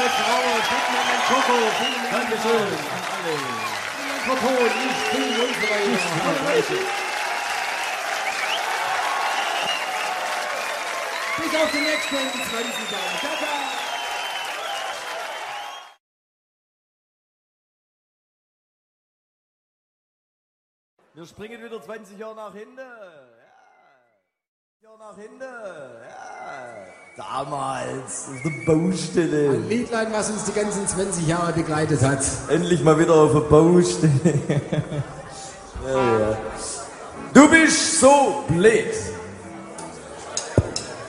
Graue, Fittmann Schoko, vielen Dankeschön an alle. Mikrofon, nicht viel und so weiter. Bis auf den nächsten 20 Jahren. Ciao, ciao. Wir springen wieder 20 Jahre nach hinten. Ja. Nach hinten. Ja. Damals, auf der Baustelle. Ein Liedlein, was uns die ganzen 20 Jahre begleitet hat. Endlich mal wieder auf der Baustelle. Ja, ja. Du bist so blöd.